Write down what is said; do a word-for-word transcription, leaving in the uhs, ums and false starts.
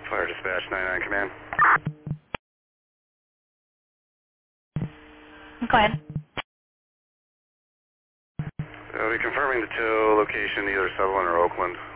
Fire Dispatch ninety-nine Command. Go ahead. So we'll be confirming the tow location, either Sutherland or Oakland.